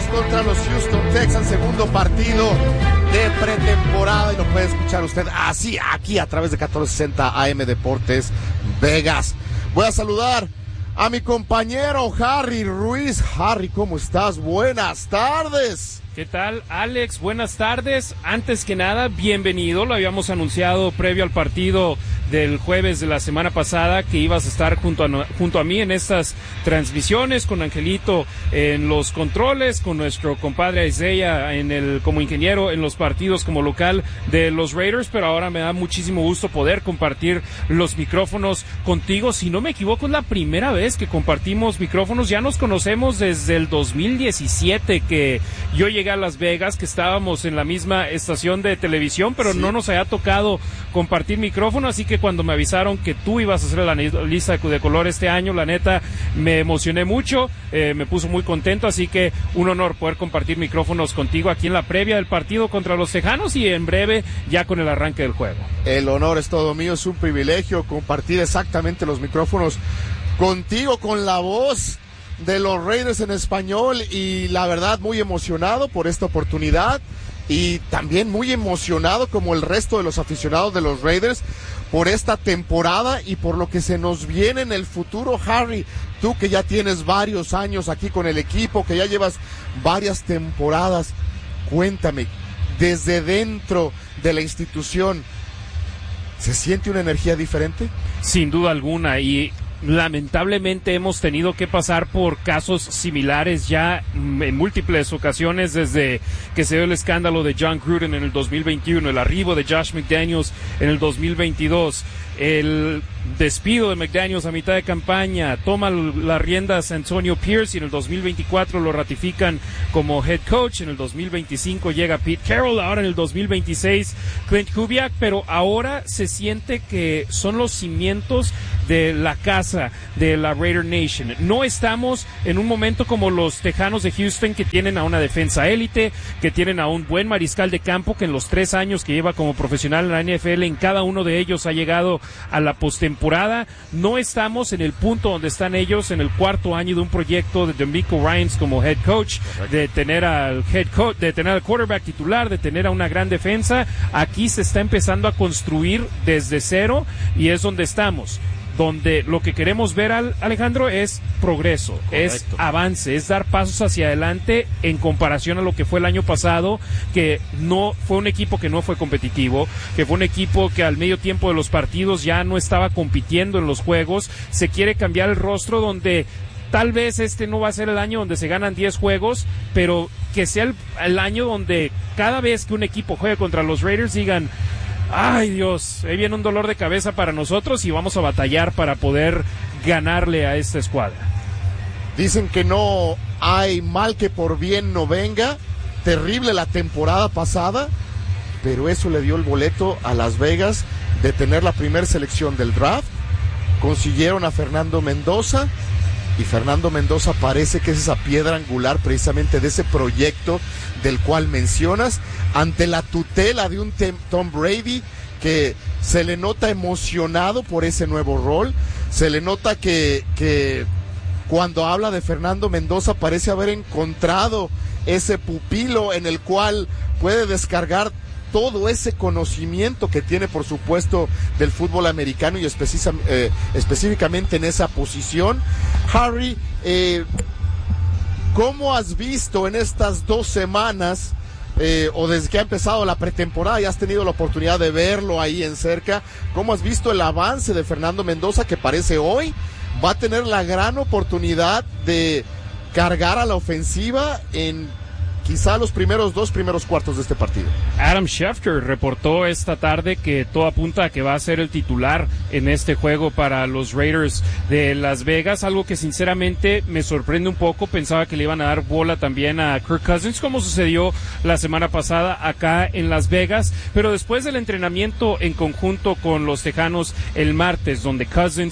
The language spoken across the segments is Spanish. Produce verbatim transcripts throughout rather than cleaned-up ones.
contra los Houston Texans, segundo partido de pretemporada, y lo puede escuchar usted así aquí a través de catorce sesenta A M Deportes Vegas. Voy a saludar a mi compañero Harry Ruiz. Harry, ¿cómo estás? Buenas tardes. ¿Qué tal, Alex? Buenas tardes. Antes que nada, bienvenido. Lo habíamos anunciado previo al partido del jueves de la semana pasada que ibas a estar junto a, junto a mí en estas transmisiones, con Angelito en los controles, con nuestro compadre Isaiah en el, como ingeniero en los partidos como local de los Raiders, pero ahora me da muchísimo gusto poder compartir los micrófonos contigo. Si no me equivoco, es la primera vez que compartimos micrófonos. Ya nos conocemos desde el dos mil diecisiete, que yo llegué a Las Vegas, que estábamos en la misma estación de televisión, pero sí, no nos había tocado compartir micrófono, así que cuando me avisaron que tú ibas a hacer la lista de color este año, la neta me emocioné mucho, eh, me puso muy contento, así que un honor poder compartir micrófonos contigo aquí en la previa del partido contra los Tejanos y en breve ya con el arranque del juego. El honor es todo mío, es un privilegio compartir exactamente los micrófonos contigo, con la voz de los Raiders en español, y la verdad muy emocionado por esta oportunidad, y también muy emocionado como el resto de los aficionados de los Raiders por esta temporada y por lo que se nos viene en el futuro. Harry, tú que ya tienes varios años aquí con el equipo, que ya llevas varias temporadas, cuéntame, desde dentro de la institución, ¿se siente una energía diferente? Sin duda alguna, y lamentablemente hemos tenido que pasar por casos similares ya en múltiples ocasiones, desde que se dio el escándalo de John Gruden en el dos mil veintiuno, el arribo de Josh McDaniels en el dos mil veintidós, el despido de McDaniels a mitad de campaña, toma las riendas Antonio Pierce y en el dos mil veinticuatro lo ratifican como head coach, en el dos mil veinticinco llega Pete Carroll, ahora en el dos mil veintiséis Clint Kubiak, pero ahora se siente que son los cimientos de la casa de la Raider Nation. No estamos en un momento como los Tejanos de Houston, que tienen a una defensa élite, que tienen a un buen mariscal de campo, que en los tres años que lleva como profesional en la N F L, en cada uno de ellos ha llegado a la postemporada. No estamos en el punto donde están ellos en el cuarto año de un proyecto de DeMeco Ryans como head coach, de tener al head coach, de tener al quarterback titular, de tener a una gran defensa. Aquí se está empezando a construir desde cero y es donde estamos, donde lo que queremos ver, al Alejandro, es progreso, correcto, es avance, es dar pasos hacia adelante en comparación a lo que fue el año pasado, que no fue un equipo que no fue competitivo, que fue un equipo que al medio tiempo de los partidos ya no estaba compitiendo en los juegos. Se quiere cambiar el rostro, donde tal vez este no va a ser el año donde se ganan diez juegos, pero que sea el, el año donde cada vez que un equipo juegue contra los Raiders digan: ay Dios, ahí viene un dolor de cabeza para nosotros y vamos a batallar para poder ganarle a esta escuadra. Dicen que no hay mal que por bien no venga. Terrible la temporada pasada, pero eso le dio el boleto a Las Vegas de tener la primera selección del draft. Consiguieron a Fernando Mendoza, y Fernando Mendoza parece que es esa piedra angular precisamente de ese proyecto del cual mencionas, ante la tutela de un Tom Brady que se le nota emocionado por ese nuevo rol. Se le nota que, que cuando habla de Fernando Mendoza parece haber encontrado ese pupilo en el cual puede descargar todo ese conocimiento que tiene, por supuesto, del fútbol americano y especi- eh, específicamente en esa posición. Harry, eh, ¿cómo has visto en estas dos semanas, eh, o desde que ha empezado la pretemporada, y has tenido la oportunidad de verlo ahí en cerca, cómo has visto el avance de Fernando Mendoza, que parece hoy va a tener la gran oportunidad de cargar a la ofensiva en quizá los primeros dos primeros cuartos de este partido? Adam Schefter reportó esta tarde que todo apunta a que va a ser el titular en este juego para los Raiders de Las Vegas, algo que sinceramente me sorprende un poco. Pensaba que le iban a dar bola también a Kirk Cousins, como sucedió la semana pasada acá en Las Vegas, pero después del entrenamiento en conjunto con los Tejanos el martes, donde Cousins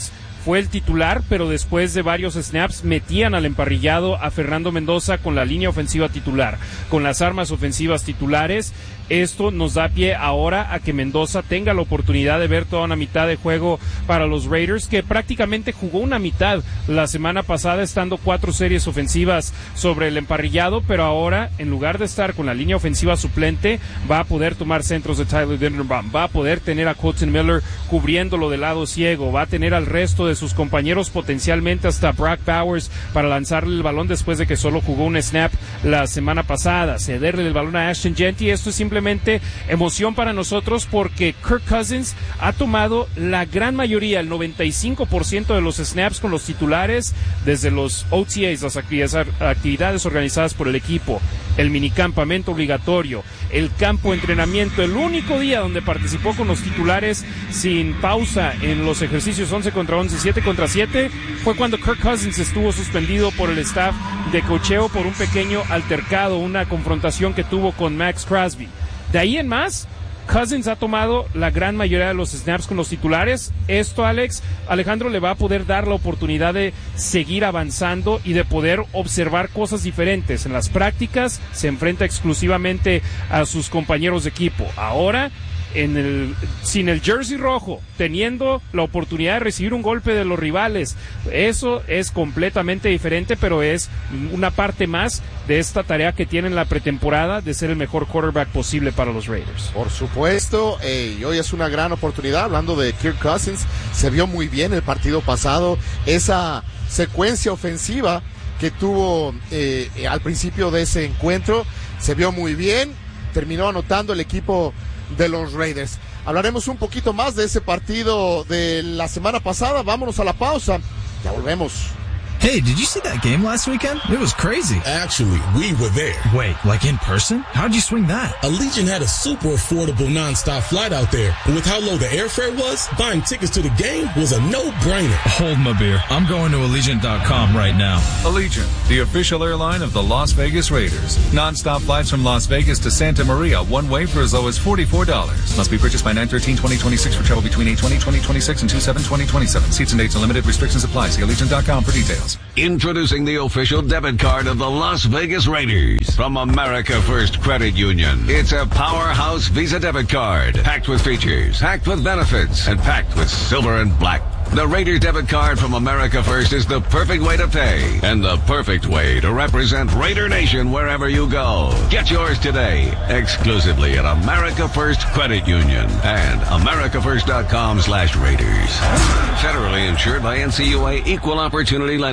fue el titular, pero después de varios snaps metían al emparrillado a Fernando Mendoza con la línea ofensiva titular, con las armas ofensivas titulares. Esto nos da pie ahora a que Mendoza tenga la oportunidad de ver toda una mitad de juego para los Raiders, que prácticamente jugó una mitad la semana pasada, estando cuatro series ofensivas sobre el emparrillado, pero ahora, en lugar de estar con la línea ofensiva suplente, va a poder tomar centros de Tyler Linderbaum, va a poder tener a Colton Miller cubriéndolo del lado ciego, va a tener al resto de sus compañeros, potencialmente hasta Brock Bowers, para lanzarle el balón después de que solo jugó un snap la semana pasada, cederle el balón a Ashton Jeanty. Esto es simplemente emoción para nosotros porque Kirk Cousins ha tomado la gran mayoría, el noventa y cinco por ciento de los snaps con los titulares desde los O T As, las actividades organizadas por el equipo, el minicampamento obligatorio, el campo de entrenamiento. El único día donde participó con los titulares sin pausa en los ejercicios once contra once, siete contra siete, fue cuando Kirk Cousins estuvo suspendido por el staff de cocheo por un pequeño altercado, una confrontación que tuvo con Max Crosby. De ahí en más, Cousins ha tomado la gran mayoría de los snaps con los titulares. Esto, Alex, Alejandro le va a poder dar la oportunidad de seguir avanzando y de poder observar cosas diferentes. En las prácticas se enfrenta exclusivamente a sus compañeros de equipo. Ahora, en el, sin el jersey rojo, teniendo la oportunidad de recibir un golpe de los rivales, eso es completamente diferente, pero es una parte más de esta tarea que tiene en la pretemporada de ser el mejor quarterback posible para los Raiders. Por supuesto, eh, y hoy es una gran oportunidad. Hablando de Kirk Cousins, se vio muy bien el partido pasado, esa secuencia ofensiva que tuvo eh, eh, al principio de ese encuentro, se vio muy bien, terminó anotando el equipo de los Raiders. Hablaremos un poquito más de ese partido de la semana pasada. Vámonos a la pausa, ya volvemos. Hey, did you see that game last weekend? It was crazy. Actually, we were there. Wait, like in person? How'd you swing that? Allegiant had a super affordable nonstop flight out there. And with how low the airfare was, buying tickets to the game was a no-brainer. Hold my beer. I'm going to Allegiant dot com right now. Allegiant, the official airline of the Las Vegas Raiders. Nonstop flights from Las Vegas to Santa Maria, one way for as low as forty-four dollars. Must be purchased by nine thirteen twenty twenty-six for travel between eight twenty twenty twenty-six and two seven twenty twenty-seven. Seats and dates and limited restrictions apply. See Allegiant dot com for details. Introducing the official debit card of the Las Vegas Raiders from America First Credit Union. It's a powerhouse Visa debit card, packed with features, packed with benefits, and packed with silver and black. The Raider debit card from America First is the perfect way to pay and the perfect way to represent Raider Nation wherever you go. Get yours today, exclusively at America First Credit Union and America First dot com slash Raiders. Federally insured by N C U A Equal Opportunity Lending.